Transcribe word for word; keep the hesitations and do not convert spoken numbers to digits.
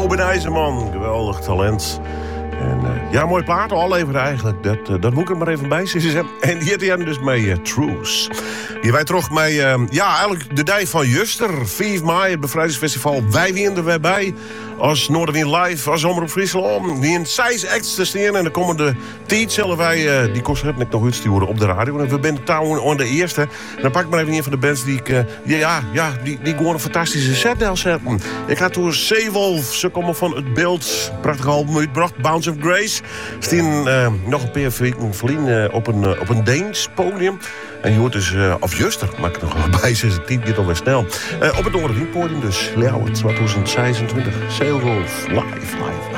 Ruben IJzerman, geweldig talent. En uh, ja, mooi plaat al even eigenlijk. Dat, uh, dat moet ik er maar even bij zitten. En die had hij dus mee uh, Truce. Die wij terug mee, uh, ja, eigenlijk de dag van Juster. vijf mei, het bevrijdingsfestival. Wij winnen er weer bij. Als Noorderwien Live, als Omroep Friesland. Die in zes acts te staan. En de komende tijd zullen wij, uh, die kost heb ik nog uitsturen op de radio. En we zijn trouwens aan de eerste. En dan pak ik maar even een van de bands die ik, uh, ja, ja, die, die gewoon een fantastische set neerzetten. Ik had toen Seewolf, ze komen van het beeld. Prachtig album uitgebracht, Bounce of Grace. Staan uh, nog een paar weken verlien uh, op een, uh, op een Deens podium. En je hoort dus, uh, of Juster, maak ik nog wel bij, zes tien gaat alweer snel. Uh, op het Noorderwien podium dus, Leeuwen, twintig zesentwintig, Seewolf, live, live.